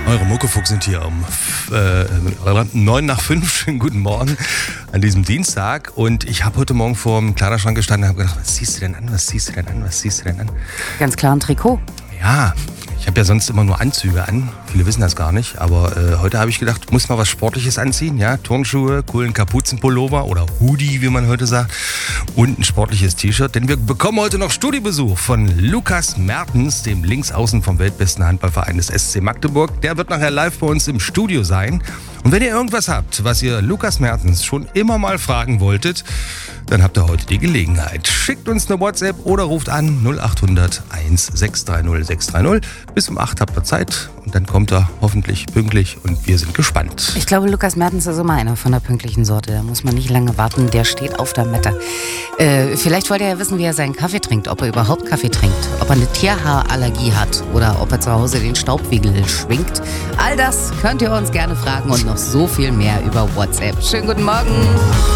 Eure Muckefuchs sind hier um 4:09. Schönen guten Morgen an diesem Dienstag. Und ich habe heute Morgen vor dem Kleiderschrank gestanden und habe gedacht, was ziehst du denn an, was ziehst du denn an, was ziehst du denn an? Ganz klar ein Trikot. Ja, ich habe ja sonst immer nur Anzüge an. Viele wissen das gar nicht. Aber heute habe ich gedacht, muss mal was Sportliches anziehen. Ja, Turnschuhe, coolen Kapuzenpullover oder Hoodie, wie man heute sagt. Und ein sportliches T-Shirt. Denn wir bekommen heute noch Studiobesuch von Lukas Mertens, dem Linksaußen vom weltbesten Handballverein des SC Magdeburg. Der wird nachher live bei uns im Studio sein. Und wenn ihr irgendwas habt, was ihr Lukas Mertens schon immer mal fragen wolltet, dann habt ihr heute die Gelegenheit. Schickt uns eine WhatsApp oder ruft an 0800 1630 630. Bis um 8 habt ihr Zeit und dann kommt er hoffentlich pünktlich und wir sind gespannt. Ich glaube, Lukas Mertens ist immer einer von der pünktlichen Sorte. Da muss man nicht lange warten, der steht auf der Matte. Vielleicht wollt ihr ja wissen, wie er seinen Kaffee trinkt, ob er überhaupt Kaffee trinkt, ob er eine Tierhaarallergie hat oder ob er zu Hause den Staubwedel schwingt. All das könnt ihr uns gerne fragen und noch so viel mehr über WhatsApp. Schönen guten Morgen.